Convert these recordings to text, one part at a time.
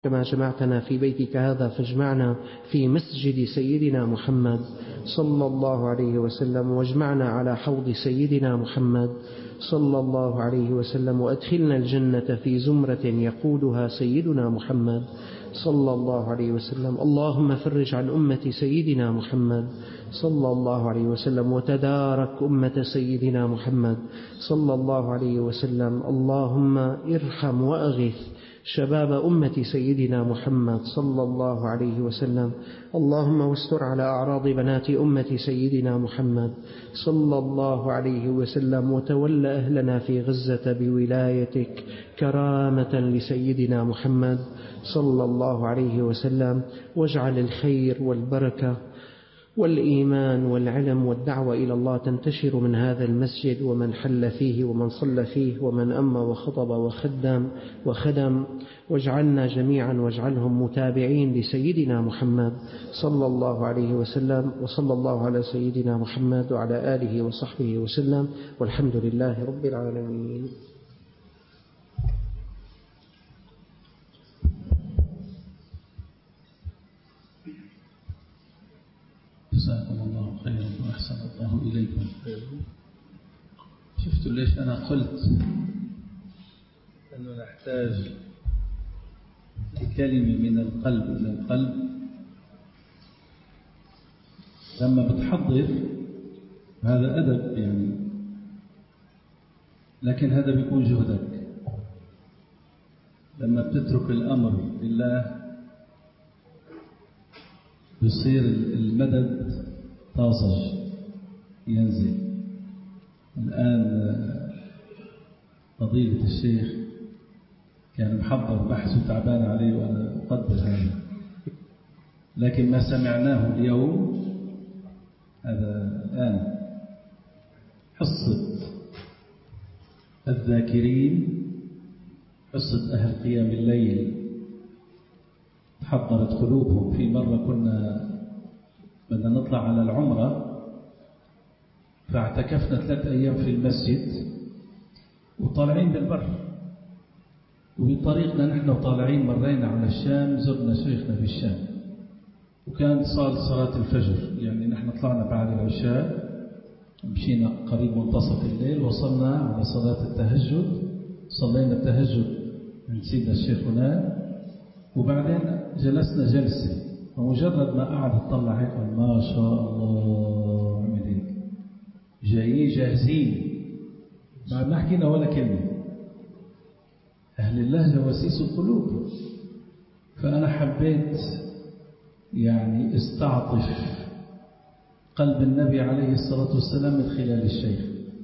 كما جمعتنا في بيتك هذا فاجمعنا في مسجد سيدنا محمد صلى الله عليه وسلم، واجمعنا على حوض سيدنا محمد صلى الله عليه وسلم، وأدخلنا الجنة في زمرة يقودها سيدنا محمد صلى الله عليه وسلم. اللهم فرج عن أمة سيدنا محمد صلى الله عليه وسلم، وتدارك أمة سيدنا محمد صلى الله عليه وسلم. اللهم ارحم وأغث شباب أمة سيدنا محمد صلى الله عليه وسلم. اللهم واستر على أعراض بنات أمة سيدنا محمد صلى الله عليه وسلم، وتول أهلنا في غزة بولايتك كرامة لسيدنا محمد صلى الله عليه وسلم، واجعل الخير والبركة والإيمان والعلم والدعوة إلى الله تنتشر من هذا المسجد ومن حل فيه ومن صلى فيه ومن أم وخطب وخدم، واجعلنا جميعا واجعلهم متابعين لسيدنا محمد صلى الله عليه وسلم. وصلى الله على سيدنا محمد وعلى آله وصحبه وسلم، والحمد لله رب العالمين. جزاكم الله خيرا وأحسن الله إليكم. شفتوا ليش أنا قلت أنه نحتاج لكلمة من القلب إلى القلب؟ لما بتحضر هذا أدب يعني، لكن هذا بيكون جهدك. لما بتترك الأمر لله بيصير المدد طازج ينزل. الآن فضيلة الشيخ كان محضر بحث وتعبان عليه وأنا أقدر هذا، لكن ما سمعناه اليوم هذا الآن حصة الذاكرين، حصة أهل قيام الليل تحضرت قلوبهم. في مرة كنا بدنا نطلع على العمرة فاعتكفنا 3 أيام في المسجد وطالعين بالبر، وبطريقنا نحن وطالعين مرينا على الشام، زرنا شيخنا في الشام، وكان صلاة الفجر. يعني نحن طلعنا بعد العشاء، مشينا قريب منتصف الليل، وصلنا على صلاة التهجد، صلينا التهجد من سيدنا الشيخ هناك، وبعدين جلسنا جلسة، ومجرد ما قعد تطلع هيك ما شاء الله عمل هيك، جايين جاهزين، بعد ما حكينا ولا كلمة. أهل الله جواسيس القلوب. فأنا حبيت يعني استعطف قلب النبي عليه الصلاة والسلام من خلال الشيخ،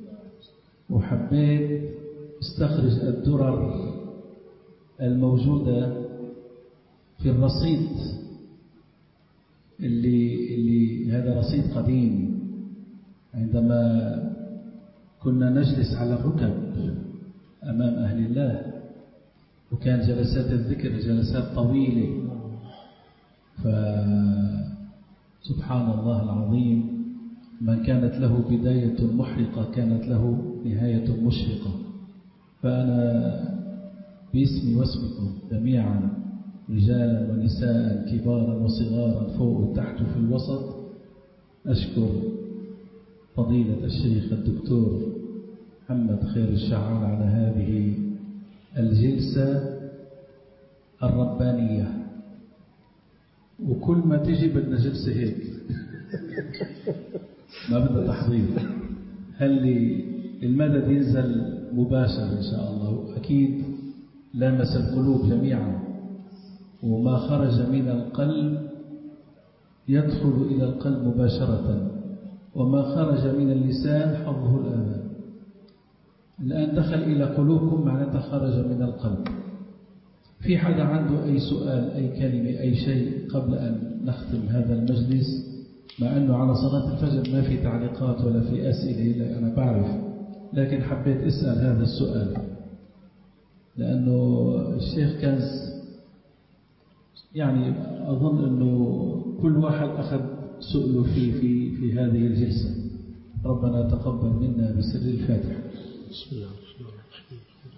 وحبيت استخرج الدرر الموجودة في الرصيد اللي هذا رصيد قديم. عندما كنا نجلس على الركب أمام أهل الله، وكان جلسات الذكر جلسات طويلة، فسبحان الله العظيم، من كانت له بداية محرقة كانت له نهاية مشرقة. فأنا باسمي واسمكم جميعا، رجالا ونساء، كبارا وصغارا، فوق وتحت وفي الوسط، أشكر فضيلة الشيخ الدكتور محمد خير الشعار على هذه الجلسة الربانية. وكل ما تجي بدنا جلسة هيك ما بدنا تحضير، خلي المدد ينزل مباشر إن شاء الله. أكيد لامس القلوب جميعا، وما خرج من القلب يدخل إلى القلب مباشرة، وما خرج من اللسان حظه الآن. الآن دخل إلى قلوبكم معناتها خرج من القلب. في حدا عنده أي سؤال، أي كلمة، أي شيء قبل أن نختم هذا المجلس؟ مع أنه على صلاة الفجر ما في تعليقات ولا في أسئلة، أنا بعرف، لكن حبيت أسأل هذا السؤال لأنه الشيخ كان يعني أظن أنه كل واحد أخذ سؤله في هذه الجلسة. ربنا تقبل منا بسر الفاتحة. بسم الله الرحمن الرحيم.